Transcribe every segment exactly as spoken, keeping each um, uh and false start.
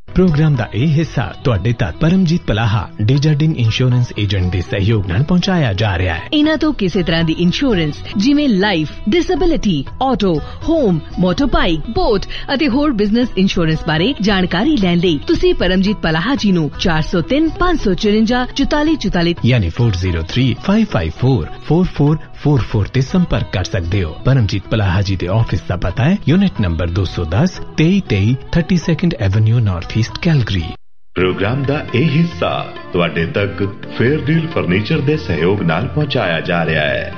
Programme ਦਾ ਇਹ ਹਿੱਸਾ ਤੁਹਾਡੇ ਤੱਕ ਪਰਮਜੀਤ ਪਲਾਹਾ ਡੇਜਰਡਿਨ ਇੰਸ਼ੋਰੈਂਸ ਏਜੰਟ ਦੇ ਸਹਿਯੋਗ ਨਾਲ ਪਹੁੰਚਾਇਆ ਜਾ ਰਿਹਾ ਹੈ। ਇਹਨਾਂ ਤੋਂ ਕਿਸੇ ਤਰ੍ਹਾਂ ਦੀ ਇੰਸ਼ੋਰੈਂਸ ਜਿਵੇਂ life, disability, auto, home, ਮੋਟਰਬਾਈਕ, boat ਅਤੇ ਹੋਰ ਬਿਜ਼ਨਸ ਇੰਸ਼ੋਰੈਂਸ ਬਾਰੇ ਜਾਣਕਾਰੀ ਲੈਣ ਲਈ ਤੁਸੀਂ ਪਰਮਜੀਤ ਪਲਾਹਾ ਜੀ ਨੂੰ ਚਾਰ ਸੌ ਤਿੰਨ ਪੰਜ ਸੌ ਚੁਰੰਜਾ ਚੁਤਾਲੀ ਚੁਤਾਲੀ ਯਾਨੀ ਚਾਰ ਜ਼ੀਰੋ ਤਿੰਨ ਪੰਜ ਪੰਜ ਚਾਰ ਚਾਰ ਚਾਰ ਚਾਰ ਚਾਰ ਤੇ ਸੰਪਰਕ ਕਰ ਸਕਦੇ ਹੋ। ਪਰਮਜੀਤ ਪਲਾਹਾ ਜੀ ਦੇ ਆਫਿਸ ਦਾ ਪਤਾ ਹੈ ਯੂਨਿਟ ਨੰਬਰ ਦੋ ਸੌ ਦਸ ਤੇਈ ਤੇਈ thirty second avenue north East Calgary. Programme ਦਾ ਇਹ ਹਿੱਸਾ ਤੁਹਾਡੇ ਤੱਕ ਫੇਅਰ ਡੀਲ ਫਰਨੀਚਰ ਦੇ ਸਹਿਯੋਗ ਨਾਲ ਪਹੁੰਚਾਇਆ ਜਾ ਰਿਹਾ ਹੈ।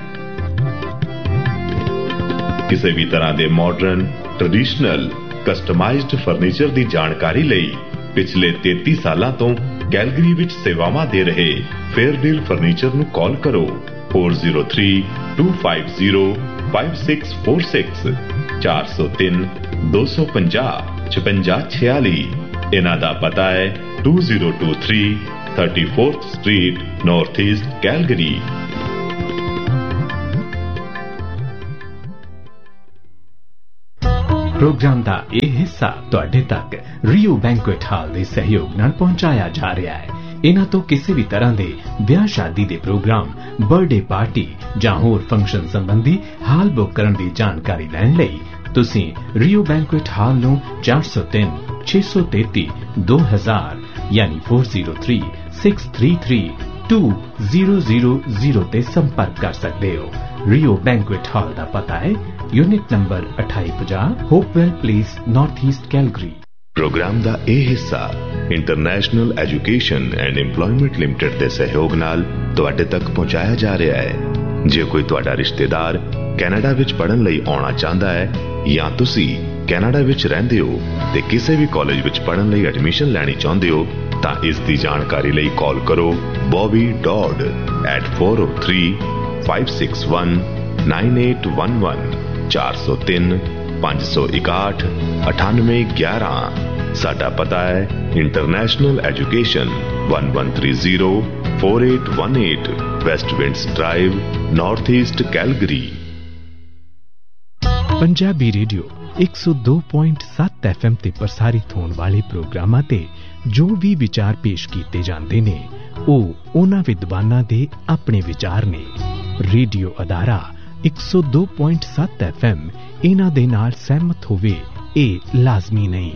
ਕਿਸੇ ਵੀ ਤਰ੍ਹਾਂ ਦੇ ਮਾਡਰਨ, ਟ੍ਰੈਡੀਸ਼ਨਲ, ਕਸਟਮਾਈਜ਼ਡ ਫਰਨੀਚਰ ਦੀ ਜਾਣਕਾਰੀ ਲਈ ਪਿਛਲੇ ਤੇਤੀ ਸਾਲਾਂ ਤੋਂ ਕੈਲਗਰੀ ਵਿੱਚ ਸੇਵਾਵਾਂ ਦੇ ਰਹੇ ਫੇਅਰ ਡੀਲ ਫਰਨੀਚਰ ਨੂੰ ਕਾਲ ਕਰੋ ਚਾਰ ਜ਼ੀਰੋ ਤਿੰਨ ਦੋ ਪੰਜ ਜ਼ੀਰੋ ਪੰਜ ਛੇ ਚਾਰ ਛੇ ਚਾਰ ਜ਼ੀਰੋ ਤਿੰਨ ਦੋ ਪੰਜ ਜ਼ੀਰੋ ਛਪੰਜਾ ਛਿਆਲੀ। ਇਹਨਾਂ ਦਾ ਪਤਾ ਹੈ ਦੋ ਜ਼ੀਰੋ ਦੋ ਤਿੰਨ ਚੌਂਤੀਸ street north East Calgary. Programme ਦਾ ਇਹ ਹਿੱਸਾ ਤੁਹਾਡੇ ਤੱਕ ਰੀਓ ਬੈਂਕੁਏਟ ਹਾਲ ਦੇ ਸਹਿਯੋਗ ਨਾਲ ਪਹੁੰਚਾਇਆ ਜਾ ਰਿਹਾ ਹੈ। ਇਹਨਾਂ ਤੋਂ ਕਿਸੇ ਵੀ ਤਰ੍ਹਾਂ ਦੇ ਵਿਆਹ ਸ਼ਾਦੀ ਦੇ ਪ੍ਰੋਗਰਾਮ, ਬਰਥਡੇ ਪਾਰਟੀ ਜਾਂ ਹੋਰ ਫੰਕਸ਼ਨ ਸੰਬੰਧੀ ਹਾਲ ਬੁੱਕ ਕਰਨ ਦੀ ਜਾਣਕਾਰੀ ਲੈਣ ਲਈ ਤੁਸੀਂ ਰੀਓ ਬੈਂਕੁਏਟ ਹਾਲ ਨੂੰ ਚਾਰ ਸੌ ਤਿੰਨ ਛੇ ਸੌ ਤੇਤੀ ਦੋ ਹਜ਼ਾਰ ਯਾਨੀ ਚਾਰ ਜ਼ੀਰੋ ਤਿੰਨ ਛੇ ਤਿੰਨ ਤਿੰਨ ਦੋ ਜ਼ੀਰੋ ਜ਼ੀਰੋ ਜ਼ੀਰੋ ਤੇ ਸੰਪਰਕ ਕਰ ਸਕਦੇ ਹੋ। ਰੀਓ ਬੈਂਕੁਏਟ ਹਾਲ ਦਾ ਪਤਾ ਹੈ ਯੂਨਿਟ ਨੰਬਰ ਅਠਾਈ ਪੰਜਾਹ ਹੋਪਵੈਲ place north East Calgary. Programme ਦਾ ਇਹ ਹਿੱਸਾ international education and employment limited ਦੇ ਸਹਿਯੋਗ ਨਾਲ ਤੁਹਾਡੇ ਤੱਕ ਪਹੁੰਚਾਇਆ ਜਾ ਰਿਹਾ ਹੈ। ਜੇ ਕੋਈ ਤੁਹਾਡਾ ਰਿਸ਼ਤੇਦਾਰ ਕੈਨੇਡਾ ਵਿੱਚ ਪੜ੍ਹਨ ਲਈ ਆਉਣਾ ਚਾਹੁੰਦਾ ਹੈ ਜਾਂ ਤੁਸੀਂ ਕੈਨੇਡਾ ਵਿੱਚ ਰਹਿੰਦੇ ਹੋ ਤੇ ਕਿਸੇ ਵੀ ਕਾਲਜ ਵਿੱਚ ਪੜ੍ਹਨ ਲਈ ਐਡਮਿਸ਼ਨ ਲੈਣੀ ਚਾਹੁੰਦੇ ਹੋ ਤਾਂ ਇਸ ਦੀ ਜਾਣਕਾਰੀ ਲਈ ਕਾਲ ਕਰੋ ਬੌਬੀ ਡੌਡ ਐਟ ਚਾਰ ਜ਼ੀਰੋ ਤਿੰਨ ਪੰਜ ਛੇ ਇੱਕ ਨੌ ਅੱਠ ਇੱਕ ਇੱਕ ਚਾਰ ਜ਼ੀਰੋ ਤਿੰਨ ਪੰਜ ਸੌ ਇਕਾਹਠ ਅਠਾਨਵੇਂ ਗਿਆਰਾਂ। ਸਾਡਾ ਪਤਾ ਹੈ ਇੰਟਰਨੈਸ਼ਨਲ ਐਜੂਕੇਸ਼ਨ ਇੱਕ ਇੱਕ ਤਿੰਨ ਜ਼ੀਰੋ ਚਾਰ ਅੱਠ ਇੱਕ ਅੱਠ West winds drive north East Calgary. Punjabi radio ਇੱਕ ਸੌ ਦੋ ਪੁਆਇੰਟ ਸੱਤ ਐਫ ਐਮ ਤੇ ਪ੍ਰਸਾਰਿਤ ਹੋਣ ਵਾਲੇ ਪ੍ਰੋਗਰਾਮਾਂ ਤੇ ਜੋ ਵੀ ਵਿਚਾਰ ਪੇਸ਼ ਕੀਤੇ ਜਾਂਦੇ ਨੇ ਉਹ ਉਹਨਾਂ ਵਿਦਵਾਨਾਂ ਦੇ ਆਪਣੇ ਵਿਚਾਰ ਨੇ। ਰੇਡੀਓ ਅਦਾਰਾ ਇੱਕ ਸੌ ਦੋ ਪੁਆਇੰਟ ਸੱਤ ਐਫ ਐਮ ਇਹਨਾਂ ਦੇ ਨਾਲ ਸਹਿਮਤ ਹੋਵੇ ਇਹ ਲਾਜ਼ਮੀ ਨਹੀਂ।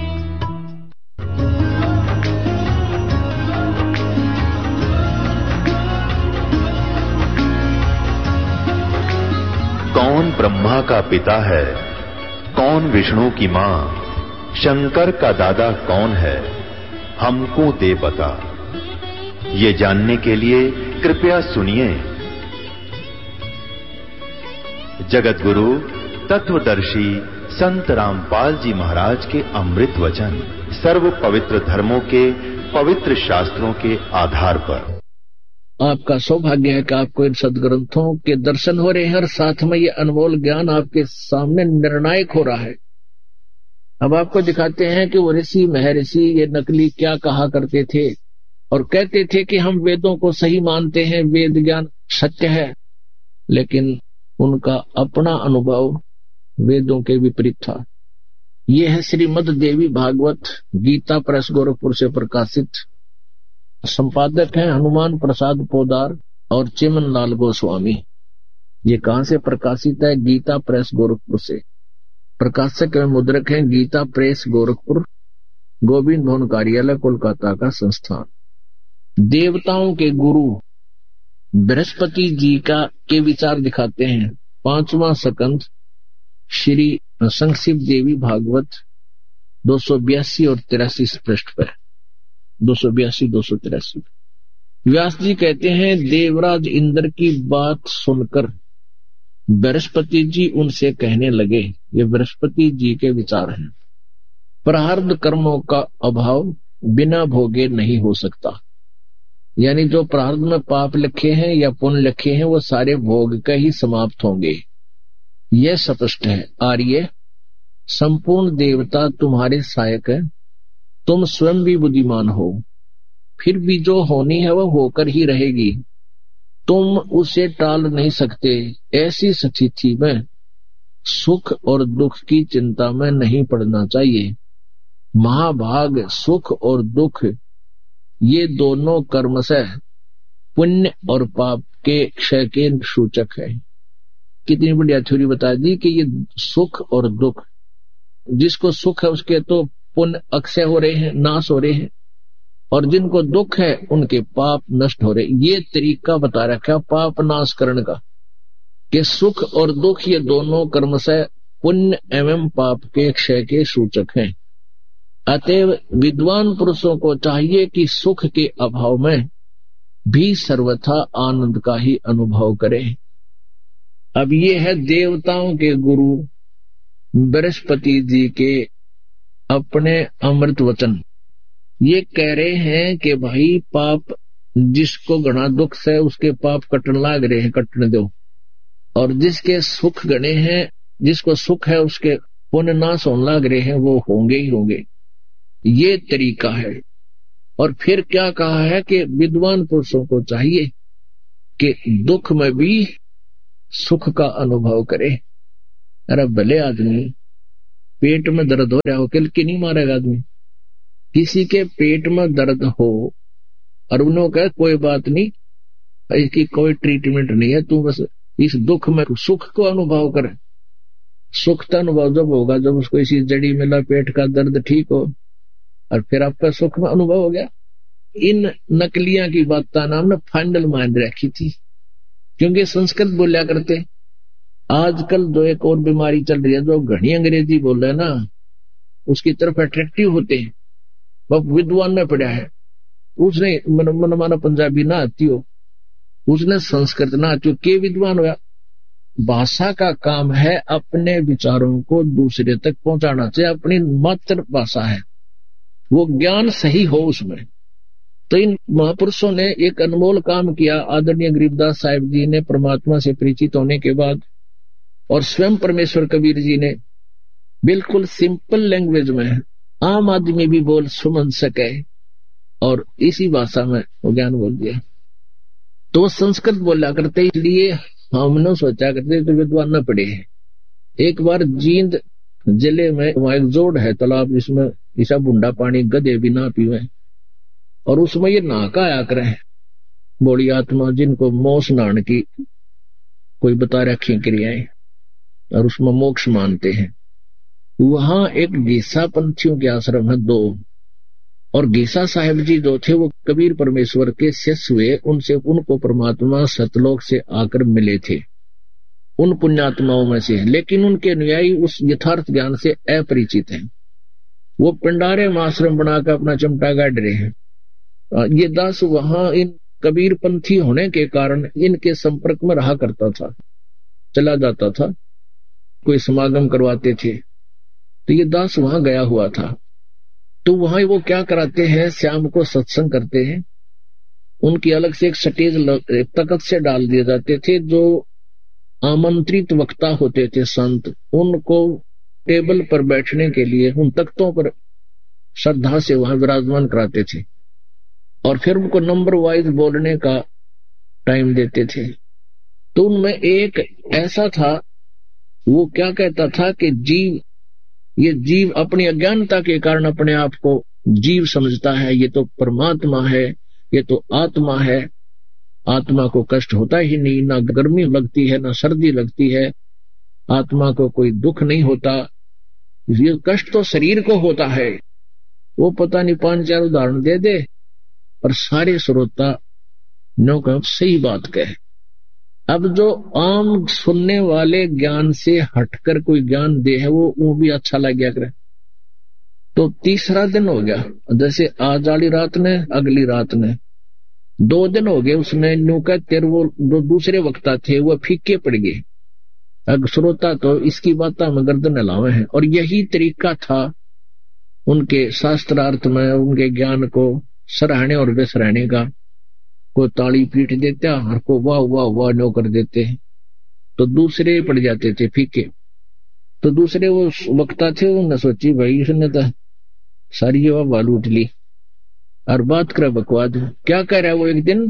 कौन ब्रह्मा का पिता है, कौन विष्णु की मां, शंकर का दादा कौन है, हमको दे बता। ये जानने के लिए कृपया सुनिए जगत गुरु तत्वदर्शी संत रामपाल जी महाराज के अमृत वचन सर्व पवित्र धर्मों के पवित्र शास्त्रों के आधार पर। आपका सौभाग्य है कि आपको इन सदग्रंथों के दर्शन हो रहे हैं और साथ में ये अनमोल ज्ञान आपके सामने निर्णायक हो रहा है। अब आपको दिखाते हैं कि वो ऋषि महर्षि ये नकली क्या कहा करते थे और कहते थे कि हम वेदों को सही मानते हैं, वेद ज्ञान सत्य है, लेकिन उनका अपना अनुभव वेदों के विपरीत था। ये है श्रीमद देवी भागवत गीता प्रेस गोरखपुर से प्रकाशित। संपादक हैं हनुमान प्रसाद पोदार और चिमन लाल गोस्वामी। ये कहां से प्रकाशित है? गीता प्रेस गोरखपुर से। प्रकाशक एवं मुद्रक हैं गीता प्रेस गोरखपुर, गोविंद भवन कार्यालय कोलकाता का संस्थान। देवताओं के गुरु बृहस्पति जी का के विचार दिखाते हैं। पांचवा सकंद श्री संक्षिप्त देवी भागवत दो सौ बयासी और तिरासी पृष्ठ पर दो सौ बयासी दो सौ तिरासी। व्यास जी कहते हैं देवराज इंद्र की बात सुनकर बृहस्पति जी उनसे कहने लगे, ये बृहस्पति जी के विचार हैं, प्रारब्ध कर्मों का अभाव बिना भोगे नहीं हो सकता। यानी जो प्रारब्ध में पाप लिखे हैं या पुण्य लिखे हैं वो सारे भोग का ही समाप्त होंगे। यह स्पष्ट है। आर्य संपूर्ण देवता तुम्हारे सहायक है, तुम स्वयं भी बुद्धिमान हो, फिर भी जो होनी है वह होकर ही रहेगी, तुम उसे टाल नहीं सकते। ऐसी स्थिति में सुख और दुख की चिंता में नहीं पड़ना चाहिए। महाभाग सुख और दुख ये दोनों कर्मशः पुण्य और पाप के क्षय के सूचक है। कितनी बढ़िया थ्योरी बता दी कि ये सुख और दुख, जिसको सुख है उसके तो पुण्य अक्षय हो रहे हैं, नाश हो रहे हैं, और जिनको दुख है उनके पाप नष्ट हो रहे। ये तरीका बता रखा पाप नाश करने का कि सुख और दुख ये दोनों कर्मशः पुण्य एवं पाप के क्षय के सूचक हैं। अतएव विद्वान पुरुषों को चाहिए कि सुख के अभाव में भी सर्वथा आनंद का ही अनुभव करें। अब ये है देवताओं के गुरु बृहस्पति जी के अपने अमृत वचन। ये कह रहे हैं कि भाई पाप जिसको घना दुख से उसके पाप कटन लाग रहे हैं, कटने दो, और जिसके सुख गणे हैं, जिसको सुख है उसके पुण्य नाश होने लाग रहे हैं, वो होंगे ही होंगे। ये तरीका है। और फिर क्या कहा है कि विद्वान पुरुषों को चाहिए कि दुख में भी सुख का अनुभव करे। अरे भले आदमी पेट में दर्द हो रहा हो, किल की नहीं मारेगा आदमी। किसी के पेट में दर्द हो और उन्होंने कहा कोई बात नहीं, इसकी कोई ट्रीटमेंट नहीं है, तू बस इस दुख में सुख को अनुभव करे। सुख का अनुभव जब होगा जब उसको इसी जड़ी मिला, पेट का दर्द ठीक हो, और फिर आपका सुख में अनुभव हो गया। इन नकलियां की बात नाम ने फाइनल मान रखी थी, क्योंकि संस्कृत बोलिया करते। आजकल जो एक और बीमारी चल रही है, जो घनी अंग्रेजी बोल रहे हैं ना, उसकी तरफ अट्रैक्टिव होते हैं। वह विद्वान में पड़ा है, उसने मन माना पंजाबी ना आती हो, उसने संस्कृत ना आती हो, के विद्वान हुआ। भाषा का काम है अपने विचारों को दूसरे तक पहुंचाना, चाहे अपनी मातृभाषा है, वो ज्ञान सही हो उसमें। तो इन महापुरुषों ने एक अनमोल काम किया। आदरणीय गरीबदास साहिब जी ने परमात्मा से परिचित होने के बाद, और स्वयं परमेश्वर कबीर जी ने बिल्कुल सिंपल लैंग्वेज में आम आदमी भी बोल समझ सके, और इसी भाषा में वो ज्ञान बोल दिया। तो संस्कृत बोला करते, इसलिए हमने सोचा करते तो विद्वान न पड़े। एक बार जींद जिले में वहां एक जोड़ है तालाब, जिसमें ऐसा बुंडा पानी गधे भी ना पीवे, और उसमें ये नहाका आया करे बड़ी आत्मा, जिनको मोक्ष नाण की कोई बता रखी क्रियाएं, और उसमें मोक्ष मानते हैं। वहां एक गीसा पंथियों के आश्रम है दो, और गीसा साहिब जी जो थे वो कबीर परमेश्वर के शिष्य हुए। उनसे उनको परमात्मा सतलोक से आकर मिले थे, उन पुण्यात्माओं में से। लेकिन उनके अनुयायी उस यथार्थ ज्ञान से अपरिचित हैं। वो पिंडारे में आश्रम बनाकर अपना चमटा गाड़ रहे हैं। ये दास वहां इन कबीर पंथी होने के कारण इनके संपर्क में रहा करता था, चला जाता था, कोई समागम करवाते थे, तो ये दास वहां गया हुआ था। तो वहां वो क्या कराते हैं, शाम को सत्संग करते हैं। उनकी अलग से एक स्टेज तख्त से डाल दिए जाते थे। जो आमंत्रित वक्ता होते थे संत, उनको टेबल पर बैठने के लिए उन तख्तों पर श्रद्धा से वहां विराजमान कराते थे, और फिर उनको नंबर वाइज बोलने का टाइम देते थे। तो उनमें एक ऐसा था, वो क्या कहता था कि जीव, ये जीव अपनी अज्ञानता के कारण अपने आप को जीव समझता है, ये तो परमात्मा है, ये तो आत्मा है। आत्मा को कष्ट होता ही नहीं, ना गर्मी लगती है ना सर्दी लगती है, आत्मा को कोई दुख नहीं होता, ये कष्ट तो शरीर को होता है। वो पता नहीं पांच चार उदाहरण दे दे, और सारे श्रोता नो का सही बात कहे। अब जो आम सुनने वाले ज्ञान से हटकर कोई ज्ञान दे है, वो वो भी अच्छा लग गया करे। तो तीसरा दिन हो गया, जैसे आज वाली रात ने, अगली रात ने, दो दिन हो गए। उसने न्यू का तेरे वो जो दूसरे वक्ता थे वो फीके पड़ गए। अब श्रोता तो इसकी बात में गर्दन हिलावे हैं, और यही तरीका था उनके शास्त्रार्थ में, उनके ज्ञान को सराहने और बेसराहने का। को ताली पीट देता और को वाह वाह वाह नो कर देते हैं, तो दूसरे पड़ जाते थे फीके। तो दूसरे वो वक्ता थे, उन्होंने सोची भाई इसने तो सारी वाह लूट ली और बात कर बकवाद। क्या कह रहा है वो, एक दिन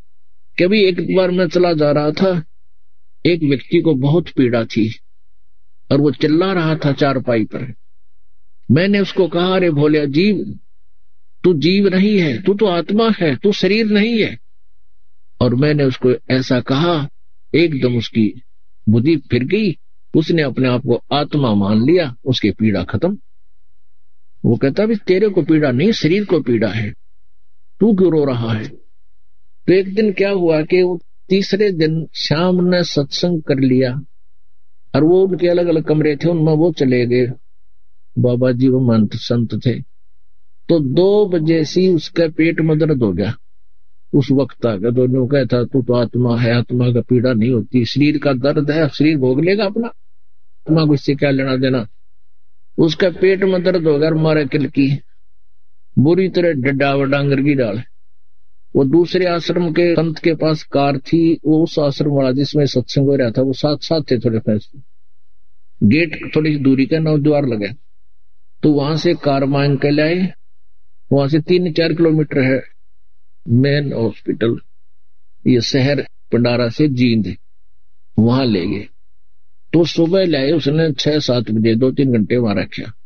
कभी एक बार मैं चला जा रहा था, एक व्यक्ति को बहुत पीड़ा थी और वो चिल्ला रहा था चारपाई पर। मैंने उसको कहा, अरे भोलिया जीव, तू जीव नहीं है, तू तो आत्मा है, तू शरीर नहीं है। और मैंने उसको ऐसा कहा, एकदम उसकी बुद्धि फिर गई, उसने अपने आप को आत्मा मान लिया, उसकी पीड़ा खत्म। वो कहता भी तेरे को पीड़ा नहीं, शरीर को पीड़ा है, तू क्यों रो रहा है। तो एक दिन क्या हुआ कि वो तीसरे दिन शाम ने सत्संग कर लिया, और वो उनके अलग अलग कमरे थे, उनमें वो चले गए। बाबा जी वो मंत्र संत थे। तो दो बजे से उसका पेट में दर्द हो गया। उस वक्त तक दोनों कहता तू तो आत्मा है, आत्मा का पीड़ा नहीं होती, शरीर का दर्द है, शरीर भोग लेगा अपना, आत्मा को इससे क्या लेना देना। उसका पेट में दर्द हो गया, मारे किल की बुरी तरह डड्डा डांगर की डाल। वो दूसरे आश्रम के संत के पास कार थी, वो उस आश्रम वाला जिसमें सत्संग हो रहा था, वो साथ साथ थे, थोड़े फैसले गेट थोड़ी सी दूरी का नौ द्वार लगे। तो वहां से कार मांग के लाए, वहां से तीन चार किलोमीटर है मेन हॉस्पिटल, ये शहर पंडारा से जींद, वहां ले गए। तो सुबह लाए उसने छह सात बजे, दो तीन घंटे वहां रखा।